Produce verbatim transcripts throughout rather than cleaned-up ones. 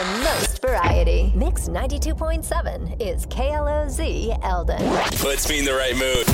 the most variety. Mix ninety-two point seven is K L O Z Eldon. Puts me in the right mood.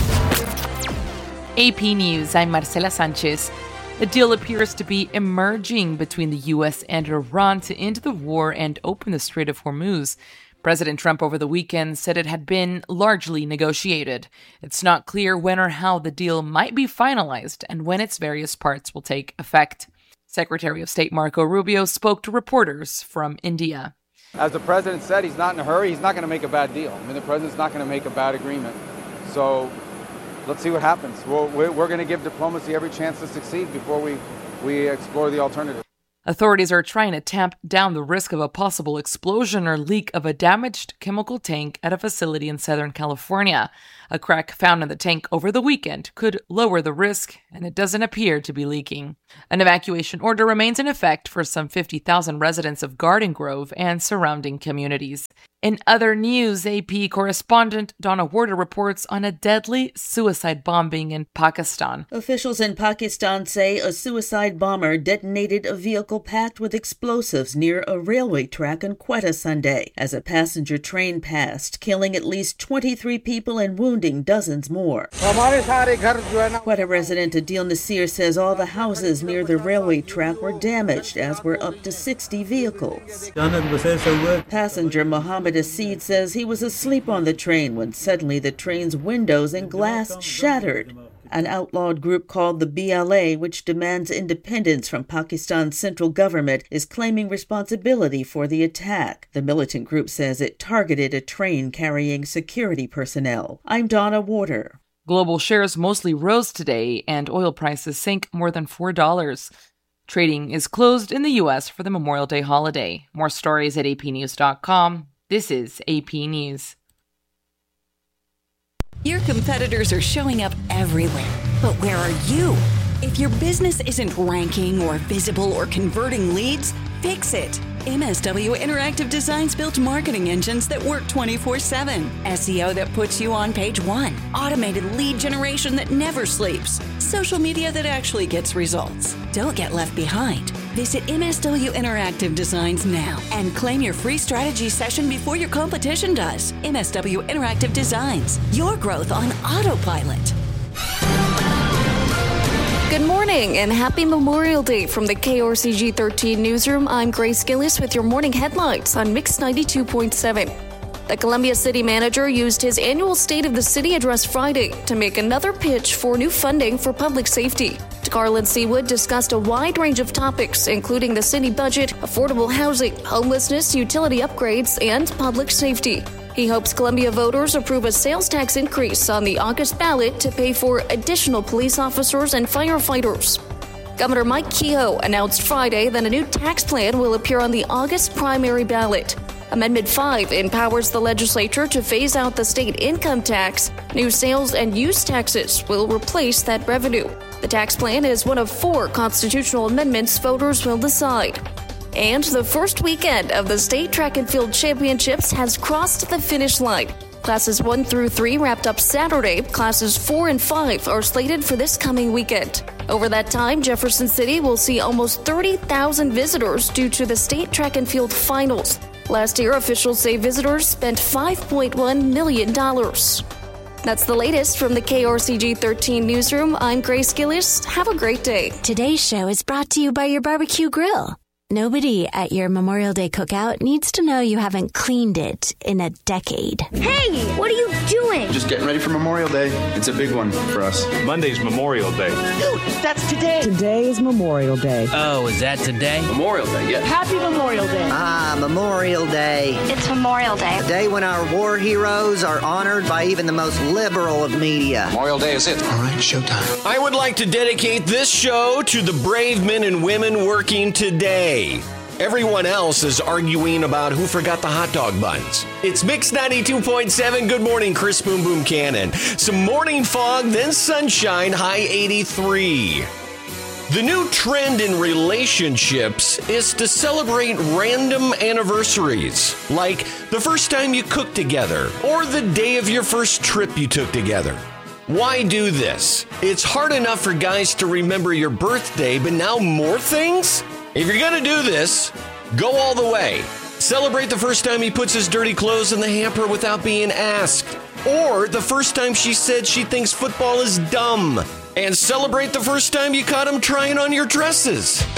A P News, I'm Marcela Sanchez. A deal appears to be emerging between the U S and Iran to end the war and open the Strait of Hormuz. President Trump over the weekend said it had been largely negotiated. It's not clear when or how the deal might be finalized and when its various parts will take effect. Secretary of State Marco Rubio spoke to reporters from India. As the president said, he's not in a hurry. He's not going to make a bad deal. I mean, the president's not going to make a bad agreement. So let's see what happens. We're, we're going to give diplomacy every chance to succeed before we, we explore the alternative. Authorities are trying to tamp down the risk of a possible explosion or leak of a damaged chemical tank at a facility in Southern California. A crack found in the tank over the weekend could lower the risk, and it doesn't appear to be leaking. An evacuation order remains in effect for some fifty thousand residents of Garden Grove and surrounding communities. In other news, A P correspondent Donna Warder reports on a deadly suicide bombing in Pakistan. Officials in Pakistan say a suicide bomber detonated a vehicle packed with explosives near a railway track on Quetta Sunday as a passenger train passed, killing at least twenty-three people and wounding dozens more. Quetta resident Adil Nasir says all the houses near the railway track were damaged, as were up to sixty vehicles. Passenger Mohammed Asid says he was asleep on the train when suddenly the train's windows and glass shattered. An outlawed group called the B L A, which demands independence from Pakistan's central government, is claiming responsibility for the attack. The militant group says it targeted a train carrying security personnel. I'm Donna Warder. Global shares mostly rose today, and oil prices sank more than four dollars. Trading is closed in the U S for the Memorial Day holiday. More stories at a p news dot com. This is A P News. Your competitors are showing up everywhere, but where are you? If your business isn't ranking or visible or converting leads, fix it. M S W Interactive Designs built marketing engines that work twenty-four seven, S E O that puts you on page one, automated lead generation that never sleeps, social media that actually gets results. Don't get left behind. Visit M S W Interactive Designs now and claim your free strategy session before your competition does. M S W Interactive Designs, your growth on autopilot. Good morning and happy Memorial Day from the K R C G thirteen newsroom. I'm Grace Gillis with your morning headlines on Mix ninety-two point seven. The Columbia City Manager used his annual State of the City address Friday to make another pitch for new funding for public safety. Garland Seawood discussed a wide range of topics, including the city budget, affordable housing, homelessness, utility upgrades, and public safety. He hopes Columbia voters approve a sales tax increase on the August ballot to pay for additional police officers and firefighters. Governor Mike Kehoe announced Friday that a new tax plan will appear on the August primary ballot. Amendment five empowers the legislature to phase out the state income tax. New sales and use taxes will replace that revenue. The tax plan is one of four constitutional amendments voters will decide. And the first weekend of the State Track and Field Championships has crossed the finish line. Classes one through three wrapped up Saturday. Classes four and five are slated for this coming weekend. Over that time, Jefferson City will see almost thirty thousand visitors due to the State Track and Field Finals. Last year, officials say visitors spent five point one million dollars. That's the latest from the K R C G thirteen newsroom. I'm Grace Gillis. Have a great day. Today's show is brought to you by your barbecue grill. Nobody at your Memorial Day cookout needs to know you haven't cleaned it in a decade. Hey, what are you doing? Just getting ready for Memorial Day. It's a big one for us. Monday's Memorial Day. Dude, that's today. Today is Memorial Day. Oh, is that today? Memorial Day, yes. Happy Memorial Day. Ah, Memorial Day. It's Memorial Day. A day when our war heroes are honored by even the most liberal of media. Memorial Day is it. All right, showtime. I would like to dedicate this show to the brave men and women working today. Everyone else is arguing about who forgot the hot dog buns. It's Mix ninety-two point seven. Good morning, Chris Boom Boom Cannon. Some morning fog, then sunshine, high eighty-three. The new trend in relationships is to celebrate random anniversaries, like the first time you cooked together or the day of your first trip you took together. Why do this? It's hard enough for guys to remember your birthday, but now more things? If you're going to do this, go all the way. Celebrate the first time he puts his dirty clothes in the hamper without being asked. Or the first time she said she thinks football is dumb. And celebrate the first time you caught him trying on your dresses.